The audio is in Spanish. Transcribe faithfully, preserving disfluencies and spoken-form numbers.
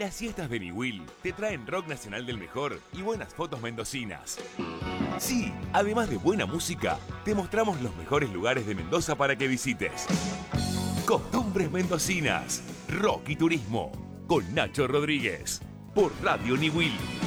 Las siestas de Niwil te traen rock nacional del mejor y buenas fotos mendocinas. Sí, además de buena música, te mostramos los mejores lugares de Mendoza para que visites. Costumbres Mendocinas, Rock y Turismo, con Nacho Rodríguez, por Radio Niwil.